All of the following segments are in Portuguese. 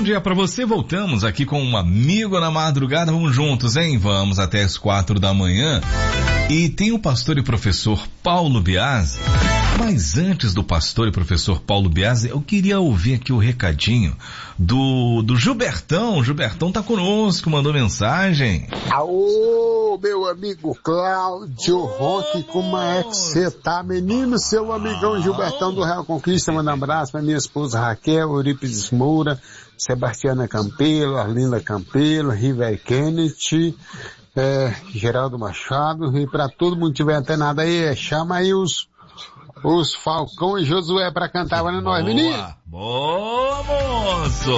dia para você. Voltamos aqui com um amigo na madrugada. Vamos juntos, hein? Vamos até as 4 da manhã. E tem o pastor e professor Paulo Biasi. Mas antes do pastor e professor Paulo Biasi, eu queria ouvir aqui o recadinho do Gilbertão. O Gilbertão tá conosco, mandou mensagem. Aô, meu amigo Cláudio Roque, como é que você tá, menino? Seu amigão Gilbertão do Real Conquista, manda um abraço pra minha esposa Raquel, Eurípides Moura, Sebastiana Campelo, Arlinda Campelo, River Kennedy, Geraldo Machado, e pra todo mundo que tiver antenado aí, chama aí os Falcão e Josué pra cantar, vai nós, menino. Boa, moço.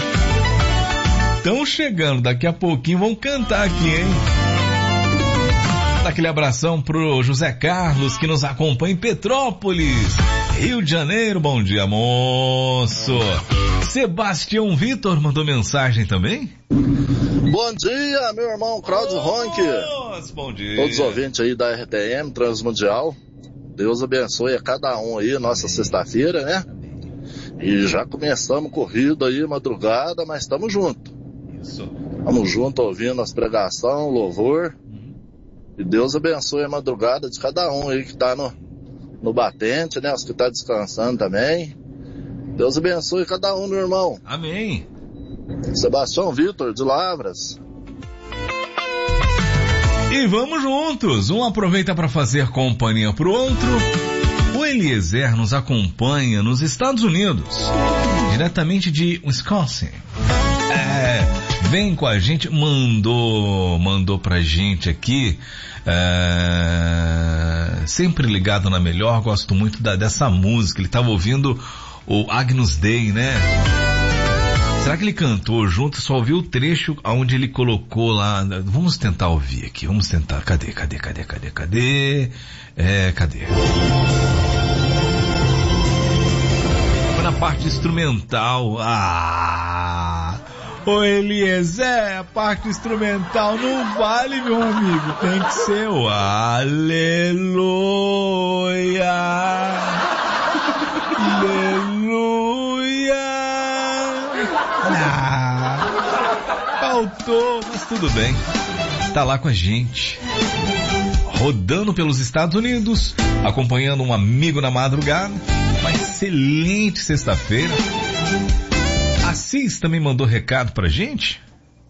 Estão chegando, daqui a pouquinho vão cantar aqui, hein? Aquele abração pro José Carlos, que nos acompanha em Petrópolis, Rio de Janeiro. Bom dia, moço. Sebastião Vitor mandou mensagem também. Bom dia, meu irmão Cláudio Ronque. Bom dia. Todos os ouvintes aí da RTM Transmundial. Deus abençoe a cada um aí, nossa sexta-feira, né? E já começamos corrido aí, madrugada, mas estamos juntos. Estamos juntos ouvindo as pregações, louvor. E Deus abençoe a madrugada de cada um aí que tá no batente, né? Os que tá descansando também. Deus abençoe cada um, meu irmão. Amém. Sebastião Vitor, de Lavras. E vamos juntos, um aproveita para fazer companhia pro outro. O Eliezer nos acompanha nos Estados Unidos, diretamente de Wisconsin. Vem com a gente, mandou pra gente aqui, sempre ligado na melhor, gosto muito dessa música. Ele tava ouvindo o Agnus Dei, né? Será que ele cantou junto? Só ouviu o trecho onde ele colocou lá. Vamos tentar ouvir aqui. Vamos tentar. Cadê? Cadê? Foi na parte instrumental. Ô Eliezer, a parte instrumental não vale, meu amigo. Tem que ser o Aleluia. Faltou, mas tudo bem. Tá lá com a gente, rodando pelos Estados Unidos, acompanhando um amigo na madrugada. Uma excelente sexta-feira. Assis também mandou recado pra gente.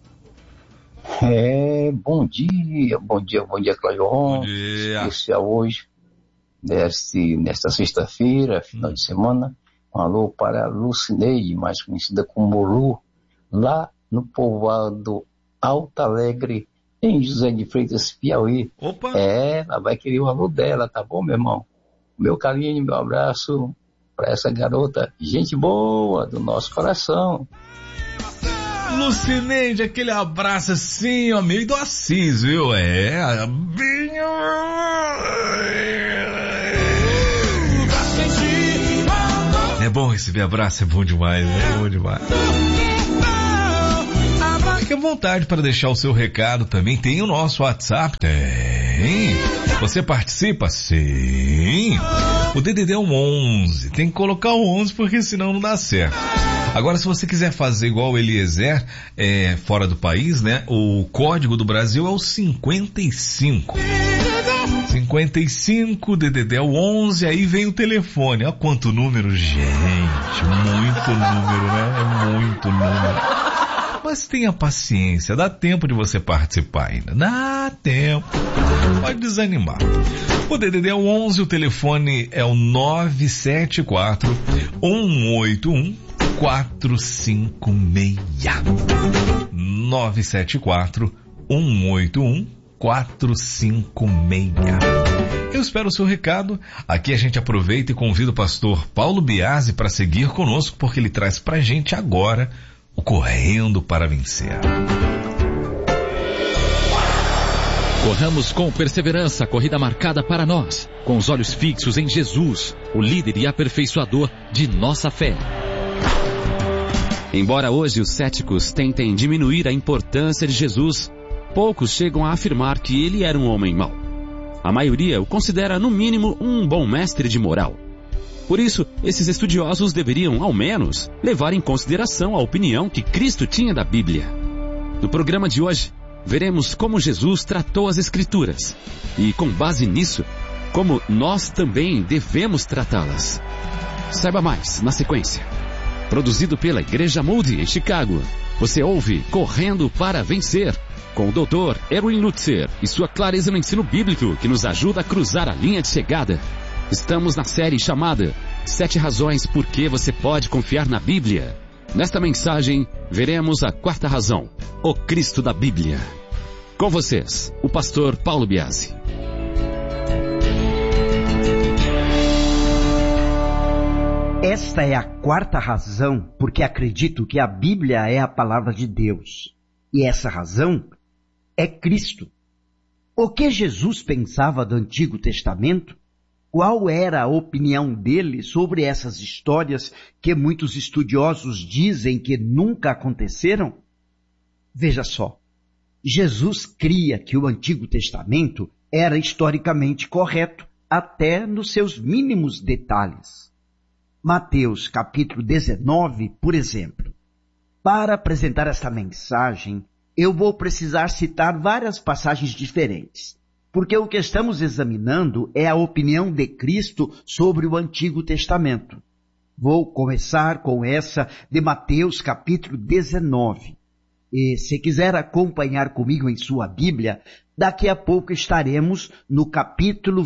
Bom dia, Cláudio Ron. Bom dia. Especial hoje, nesta sexta-feira, final de semana. Um alô para a Lucineide, mais conhecida como Lu, lá no povoado Alto Alegre, em José de Freitas, Piauí. Opa! Ela vai querer o alô dela, tá bom, meu irmão? Meu carinho, meu abraço para essa garota, gente boa do nosso coração. Lucineide, aquele abraço assim, amigo do Assis, viu? É bom receber abraço, é bom demais, é bom demais. Fique à vontade para deixar o seu recado também. Tem o nosso WhatsApp? Tem. Você participa? Sim. O DDD é o 11. Tem que colocar o 11 porque senão não dá certo. Agora, se você quiser fazer igual o Eliezer, fora do país, né? O código do Brasil é o 55. 55, DDD é o 11, aí vem o telefone. Olha quanto número, gente. Muito número, né? É muito número. Mas tenha paciência, dá tempo de você participar ainda. Dá tempo. Pode desanimar. O DDD é o 11, o telefone é o 974-181-456. 974-181-456. Eu espero o seu recado. Aqui a gente aproveita e convida o pastor Paulo Biasi para seguir conosco, porque ele traz pra gente agora o Correndo para Vencer. Corramos com perseverança a corrida marcada para nós, com os olhos fixos em Jesus, o líder e aperfeiçoador de nossa fé. Embora hoje os céticos tentem diminuir a importância de Jesus, poucos chegam a afirmar que ele era um homem mau. A maioria o considera, no mínimo, um bom mestre de moral. Por isso, esses estudiosos deveriam, ao menos, levar em consideração a opinião que Cristo tinha da Bíblia. No programa de hoje, veremos como Jesus tratou as Escrituras e, com base nisso, como nós também devemos tratá-las. Saiba mais na sequência. Produzido pela Igreja Moody em Chicago, você ouve Correndo para Vencer, com o Dr. Erwin Lutzer e sua clareza no ensino bíblico que nos ajuda a cruzar a linha de chegada. Estamos na série chamada 7 razões por que você pode confiar na Bíblia. Nesta mensagem, veremos a 4ª razão, o Cristo da Bíblia. Com vocês, o pastor Paulo Biasi. Esta é a 4ª razão porque acredito que a Bíblia é a palavra de Deus. E essa razão é Cristo. O que Jesus pensava do Antigo Testamento? Qual era a opinião dele sobre essas histórias que muitos estudiosos dizem que nunca aconteceram? Veja só, Jesus cria que o Antigo Testamento era historicamente correto, até nos seus mínimos detalhes. Mateus capítulo 19, por exemplo. Para apresentar esta mensagem, eu vou precisar citar várias passagens diferentes, porque o que estamos examinando é a opinião de Cristo sobre o Antigo Testamento. Vou começar com essa de Mateus capítulo 19. E se quiser acompanhar comigo em sua Bíblia, daqui a pouco estaremos no capítulo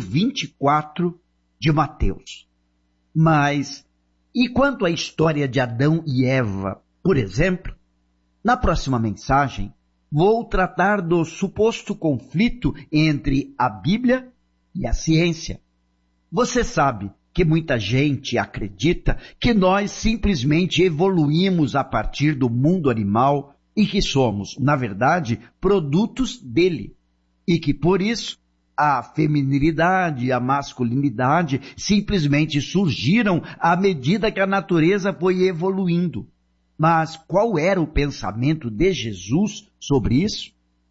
24 de Mateus. Mas, e quanto à história de Adão e Eva, por exemplo? Na próxima mensagem, vou tratar do suposto conflito entre a Bíblia e a ciência. Você sabe que muita gente acredita que nós simplesmente evoluímos a partir do mundo animal e que somos, na verdade, produtos dele. E que, por isso, a feminilidade e a masculinidade simplesmente surgiram à medida que a natureza foi evoluindo. Mas qual era o pensamento de Jesus sobre isso?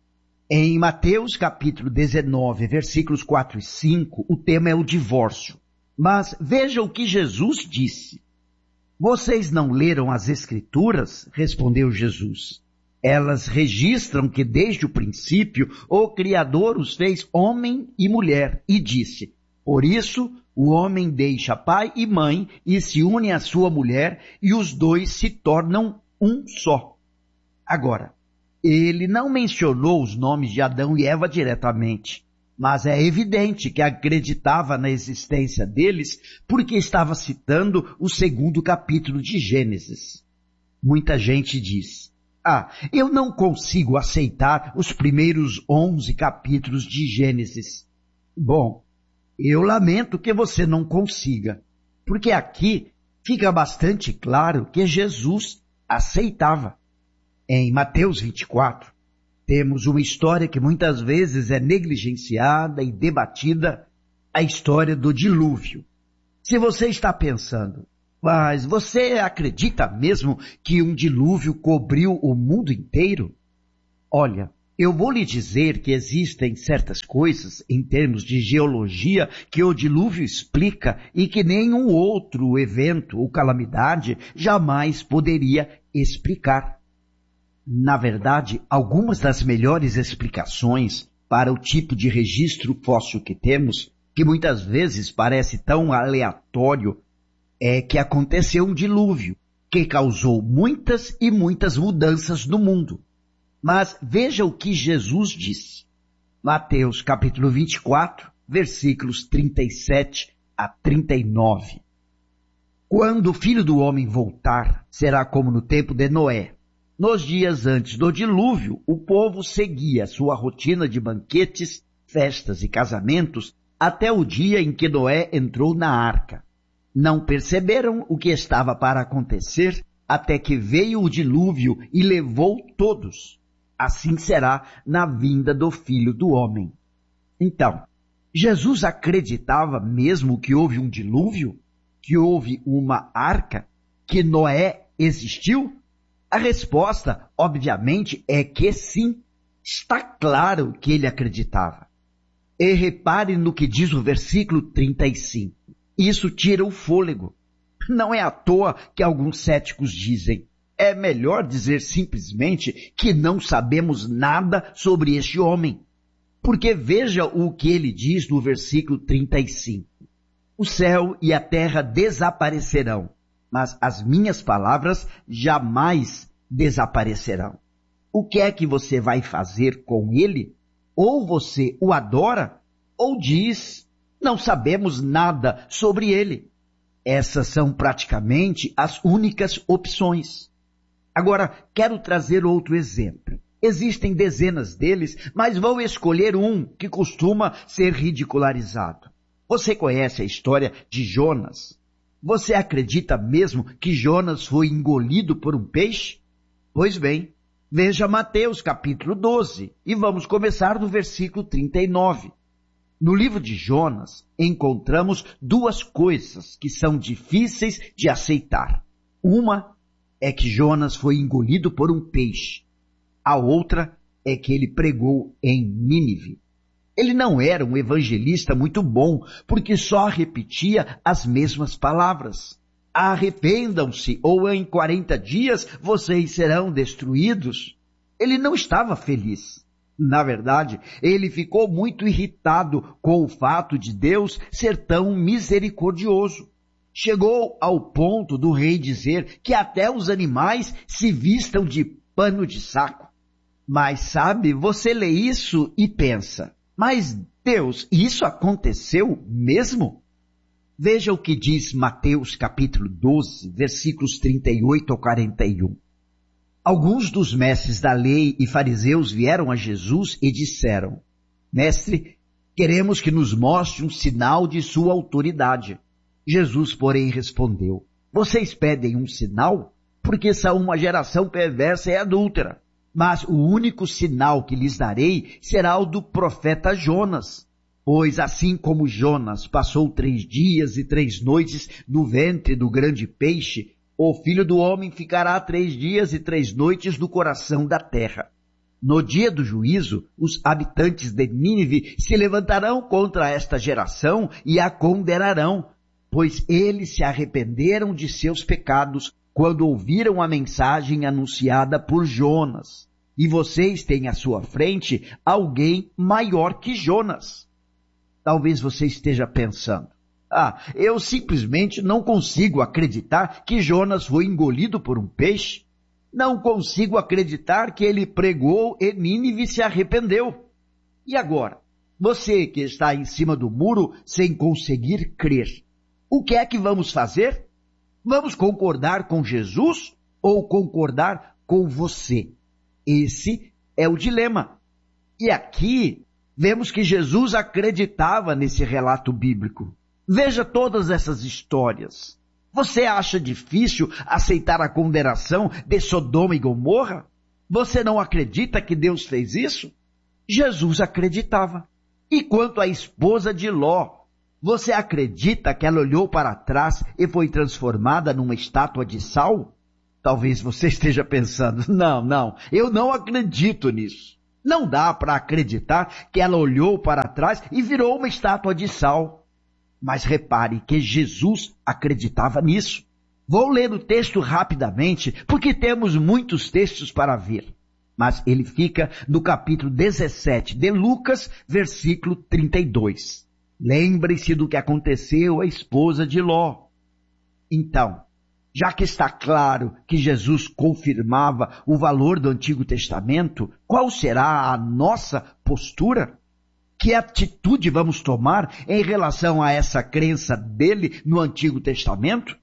Em Mateus capítulo 19, versículos 4 e 5, o tema é o divórcio. Mas veja o que Jesus disse. Vocês não leram as Escrituras? Respondeu Jesus. Elas registram que desde o princípio o Criador os fez homem e mulher e disse: por isso o homem deixa pai e mãe e se une à sua mulher e os dois se tornam um só. Agora, ele não mencionou os nomes de Adão e Eva diretamente, mas é evidente que acreditava na existência deles porque estava citando o 2º capítulo de Gênesis. Muita gente diz: eu não consigo aceitar os primeiros 11 capítulos de Gênesis. Bom, eu lamento que você não consiga, porque aqui fica bastante claro que Jesus aceitava. Em Mateus 24, temos uma história que muitas vezes é negligenciada e debatida, a história do dilúvio. Se você está pensando, mas você acredita mesmo que um dilúvio cobriu o mundo inteiro? Olha, eu vou lhe dizer que existem certas coisas em termos de geologia que o dilúvio explica e que nenhum outro evento ou calamidade jamais poderia explicar. Na verdade, algumas das melhores explicações para o tipo de registro fóssil que temos, que muitas vezes parece tão aleatório, é que aconteceu um dilúvio que causou muitas e muitas mudanças no mundo. Mas veja o que Jesus disse. Mateus capítulo 24, versículos 37 a 39. Quando o Filho do Homem voltar, será como no tempo de Noé. Nos dias antes do dilúvio, o povo seguia sua rotina de banquetes, festas e casamentos até o dia em que Noé entrou na arca. Não perceberam o que estava para acontecer até que veio o dilúvio e levou todos. Assim será na vinda do Filho do Homem. Então, Jesus acreditava mesmo que houve um dilúvio? Que houve uma arca? Que Noé existiu? A resposta, obviamente, é que sim. Está claro que ele acreditava. E repare no que diz o versículo 35. Isso tira o fôlego. Não é à toa que alguns céticos dizem: é melhor dizer simplesmente que não sabemos nada sobre este homem. Porque veja o que ele diz no versículo 35. O céu e a terra desaparecerão, mas as minhas palavras jamais desaparecerão. O que é que você vai fazer com ele? Ou você o adora, ou diz: não sabemos nada sobre ele. Essas são praticamente as únicas opções. Agora, quero trazer outro exemplo. Existem dezenas deles, mas vou escolher um que costuma ser ridicularizado. Você conhece a história de Jonas? Você acredita mesmo que Jonas foi engolido por um peixe? Pois bem, veja Mateus capítulo 12 e vamos começar no versículo 39. No livro de Jonas, encontramos duas coisas que são difíceis de aceitar. Uma é que Jonas foi engolido por um peixe. A outra é que ele pregou em Nínive. Ele não era um evangelista muito bom, porque só repetia as mesmas palavras. Arrependam-se, ou em 40 dias vocês serão destruídos. Ele não estava feliz. Na verdade, ele ficou muito irritado com o fato de Deus ser tão misericordioso. Chegou ao ponto do rei dizer que até os animais se vistam de pano de saco. Mas sabe, você lê isso e pensa: mas Deus, isso aconteceu mesmo? Veja o que diz Mateus capítulo 12, versículos 38 ao 41. Alguns dos mestres da lei e fariseus vieram a Jesus e disseram: Mestre, queremos que nos mostre um sinal de sua autoridade. Jesus, porém, respondeu: Vocês pedem um sinal? Porque são uma geração perversa e adúltera. Mas o único sinal que lhes darei será o do profeta Jonas. Pois assim como Jonas passou 3 dias e 3 noites no ventre do grande peixe, o Filho do Homem ficará 3 dias e 3 noites no coração da terra. No dia do juízo, os habitantes de Nínive se levantarão contra esta geração e a condenarão, pois eles se arrependeram de seus pecados quando ouviram a mensagem anunciada por Jonas. E vocês têm à sua frente alguém maior que Jonas. Talvez você esteja pensando: eu simplesmente não consigo acreditar que Jonas foi engolido por um peixe. Não consigo acreditar que ele pregou e Nínive se arrependeu. E agora? Você que está em cima do muro sem conseguir crer. O que é que vamos fazer? Vamos concordar com Jesus ou concordar com você? Esse é o dilema. E aqui vemos que Jesus acreditava nesse relato bíblico. Veja todas essas histórias. Você acha difícil aceitar a condenação de Sodoma e Gomorra? Você não acredita que Deus fez isso? Jesus acreditava. E quanto à esposa de Ló, você acredita que ela olhou para trás e foi transformada numa estátua de sal? Talvez você esteja pensando: não, eu não acredito nisso. Não dá para acreditar que ela olhou para trás e virou uma estátua de sal. Mas repare que Jesus acreditava nisso. Vou ler o texto rapidamente, porque temos muitos textos para ver. Mas ele fica no capítulo 17 de Lucas, versículo 32. Lembre-se do que aconteceu à esposa de Ló. Então, já que está claro que Jesus confirmava o valor do Antigo Testamento, qual será a nossa postura? Que atitude vamos tomar em relação a essa crença dele no Antigo Testamento?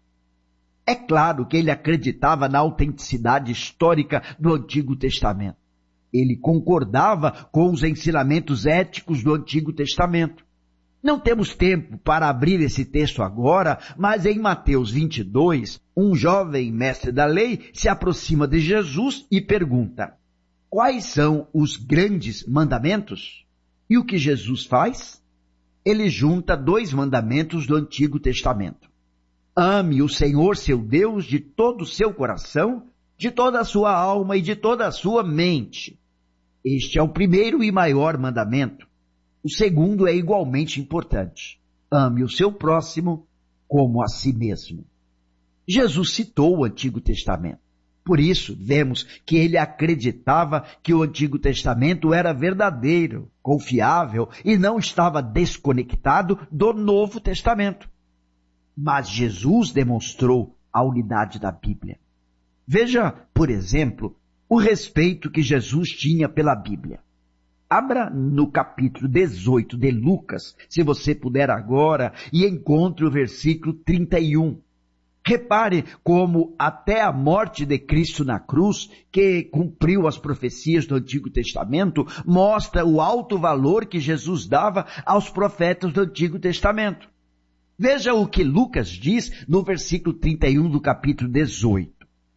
É claro que ele acreditava na autenticidade histórica do Antigo Testamento. Ele concordava com os ensinamentos éticos do Antigo Testamento. Não temos tempo para abrir esse texto agora, mas em Mateus 22, um jovem mestre da lei se aproxima de Jesus e pergunta: quais são os grandes mandamentos? E o que Jesus faz? Ele junta 2 mandamentos do Antigo Testamento. Ame o Senhor seu Deus de todo o seu coração, de toda a sua alma e de toda a sua mente. Este é o primeiro e maior mandamento. O segundo é igualmente importante. Ame o seu próximo como a si mesmo. Jesus citou o Antigo Testamento. Por isso, vemos que ele acreditava que o Antigo Testamento era verdadeiro, confiável e não estava desconectado do Novo Testamento. Mas Jesus demonstrou a unidade da Bíblia. Veja, por exemplo, o respeito que Jesus tinha pela Bíblia. Abra no capítulo 18 de Lucas, se você puder agora, e encontre o versículo 31. Repare como até a morte de Cristo na cruz, que cumpriu as profecias do Antigo Testamento, mostra o alto valor que Jesus dava aos profetas do Antigo Testamento. Veja o que Lucas diz no versículo 31 do capítulo 18.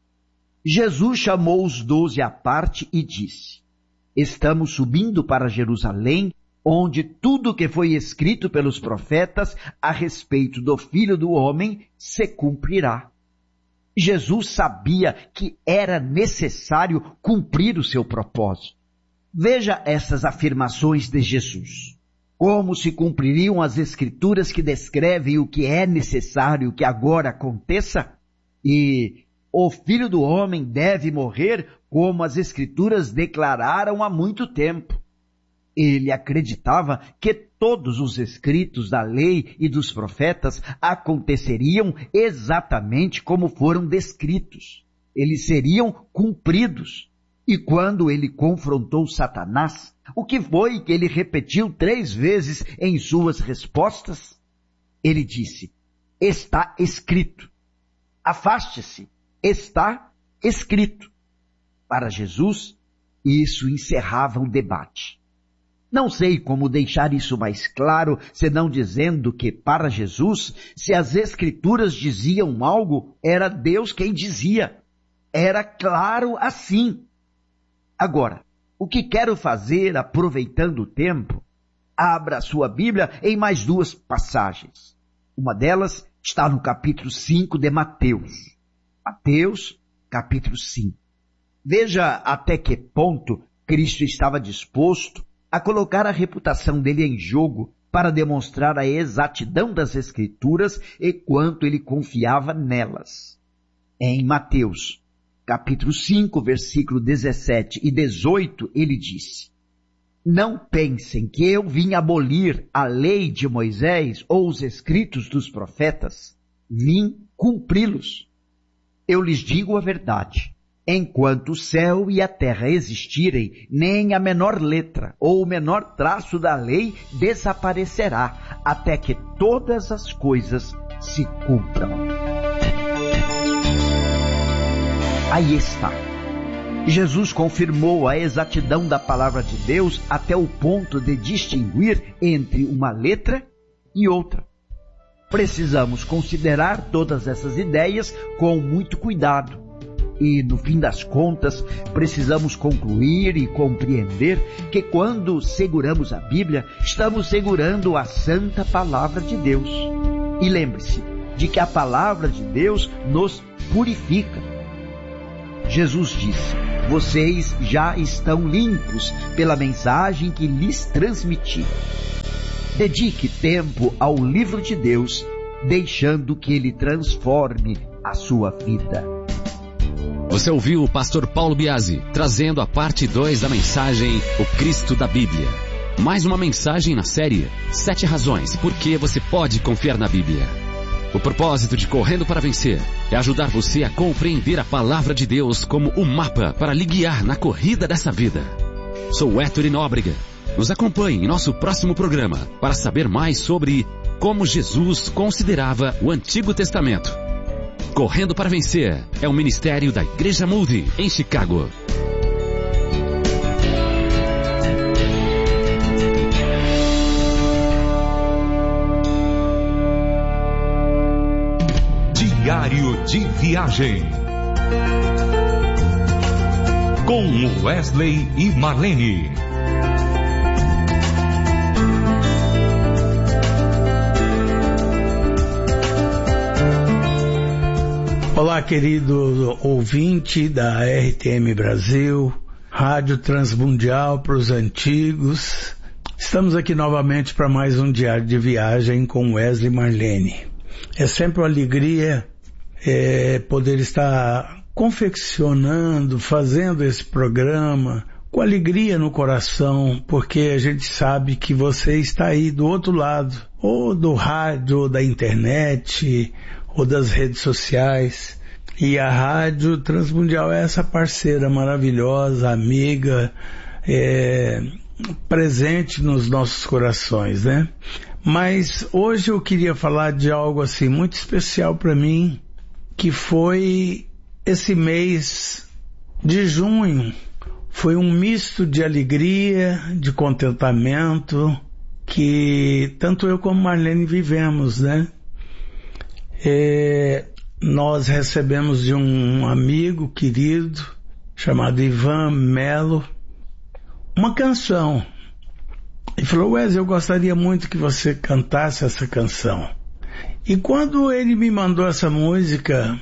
Jesus chamou os 12 à parte e disse: estamos subindo para Jerusalém, onde tudo o que foi escrito pelos profetas a respeito do Filho do Homem se cumprirá. Jesus sabia que era necessário cumprir o seu propósito. Veja essas afirmações de Jesus. Como se cumpririam as Escrituras que descrevem o que é necessário que agora aconteça? E o Filho do Homem deve morrer como as Escrituras declararam há muito tempo. Ele acreditava que todos os escritos da lei e dos profetas aconteceriam exatamente como foram descritos. Eles seriam cumpridos. E quando ele confrontou Satanás, o que foi que ele repetiu 3 vezes em suas respostas? Ele disse: está escrito. Afaste-se, está escrito. Para Jesus, isso encerrava o debate. Não sei como deixar isso mais claro, senão dizendo que, para Jesus, se as Escrituras diziam algo, era Deus quem dizia. Era claro assim. Agora, o que quero fazer, aproveitando o tempo, abra a sua Bíblia em mais 2 passagens. Uma delas está no capítulo 5 de Mateus. Mateus, capítulo 5. Veja até que ponto Cristo estava disposto a colocar a reputação dele em jogo para demonstrar a exatidão das Escrituras e quanto ele confiava nelas. Em Mateus, capítulo 5, versículo 17 e 18, ele disse: não pensem que eu vim abolir a lei de Moisés ou os escritos dos profetas. Vim cumpri-los. Eu lhes digo a verdade. Enquanto o céu e a terra existirem, nem a menor letra ou o menor traço da lei desaparecerá, até que todas as coisas se cumpram. Aí está. Jesus confirmou a exatidão da palavra de Deus até o ponto de distinguir entre uma letra e outra. Precisamos considerar todas essas ideias com muito cuidado. E, no fim das contas, precisamos concluir e compreender que quando seguramos a Bíblia, estamos segurando a santa palavra de Deus. E lembre-se de que a palavra de Deus nos purifica. Jesus disse: vocês já estão limpos pela mensagem que lhes transmiti. Dedique tempo ao livro de Deus, deixando que ele transforme a sua vida. Você ouviu o pastor Paulo Biasi trazendo a parte 2 da mensagem O Cristo da Bíblia. Mais uma mensagem na série 7 razões por que você pode confiar na Bíblia. O propósito de Correndo para Vencer é ajudar você a compreender a palavra de Deus como um mapa para lhe guiar na corrida dessa vida. Sou Héctor Nóbrega. Nos acompanhe em nosso próximo programa para saber mais sobre como Jesus considerava o Antigo Testamento. Correndo para Vencer é um ministério da Igreja Moody, em Chicago. Diário de Viagem com Wesley e Marlene. Olá, querido ouvinte da RTM Brasil, Rádio Transmundial para os Antigos. Estamos aqui novamente para mais um Diário de Viagem com Wesley e Marlene. É sempre uma alegria poder estar confeccionando, fazendo esse programa com alegria no coração, porque a gente sabe que você está aí do outro lado, ou do rádio, ou da internet, ou das redes sociais. E a Rádio Transmundial é essa parceira maravilhosa, amiga, presente nos nossos corações, né? Mas hoje eu queria falar de algo assim muito especial para mim, que foi esse mês de junho. Foi um misto de alegria, de contentamento, que tanto eu como Marlene vivemos, né? Nós recebemos de um amigo querido, chamado Ivan Melo, uma canção. Ele falou: Wesley, eu gostaria muito que você cantasse essa canção. E quando ele me mandou essa música,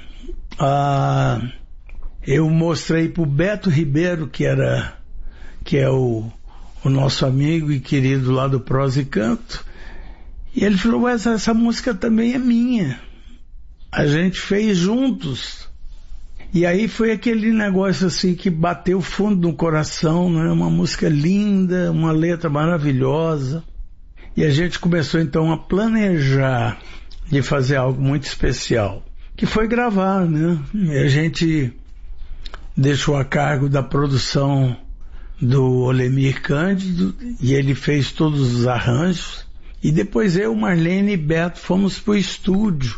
eu mostrei para o Beto Ribeiro, que é o nosso amigo e querido lá do Prosa e Canto, e ele falou: Wesley, essa música também é minha. A gente fez juntos. E aí foi aquele negócio assim que bateu fundo no coração, né? Uma música linda, uma letra maravilhosa. E a gente começou então a planejar de fazer algo muito especial, que foi gravar, né? E a gente deixou a cargo da produção do Olemir Cândido, e ele fez todos os arranjos. E depois eu, Marlene e Beto fomos pro estúdio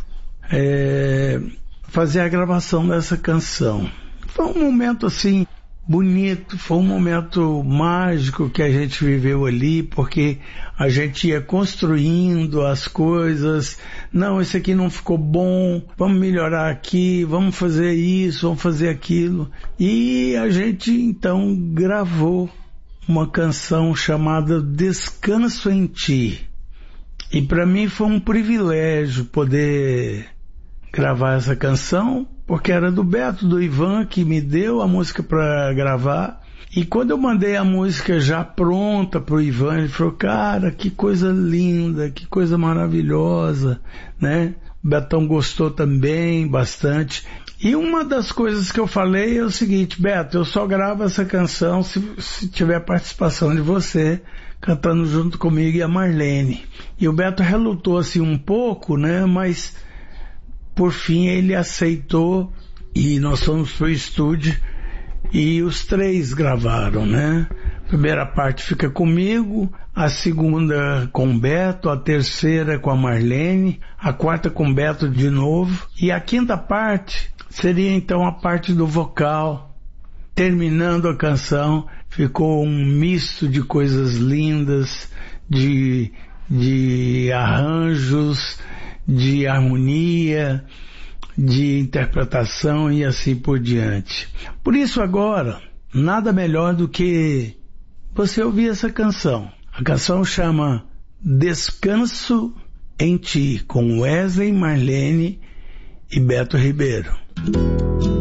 fazer a gravação dessa canção. Foi um momento assim bonito, foi um momento mágico que a gente viveu ali, porque a gente ia construindo as coisas. Não, isso aqui não ficou bom, vamos melhorar aqui, vamos fazer isso, vamos fazer aquilo. E a gente então gravou uma canção chamada Descanso em Ti. E para mim foi um privilégio poder gravar essa canção, porque era do Beto, do Ivan, que me deu a música para gravar. E quando eu mandei a música já pronta pro Ivan, ele falou: cara, que coisa linda, que coisa maravilhosa, né? O Betão gostou também bastante. E uma das coisas que eu falei é o seguinte: Beto, eu só gravo essa canção se tiver participação de você, cantando junto comigo e a Marlene. E o Beto relutou assim um pouco, né? Mas por fim ele aceitou e nós fomos pro estúdio e os três gravaram, né? A primeira parte fica comigo, a segunda com o Beto, a terceira com a Marlene, a quarta com o Beto de novo, e a quinta parte seria então a parte do vocal. Terminando a canção, ficou um misto de coisas lindas, de arranjos, de harmonia, de interpretação e assim por diante. Por isso agora, nada melhor do que você ouvir essa canção. A canção chama Descanso em Ti, com Wesley, Marlene e Beto Ribeiro.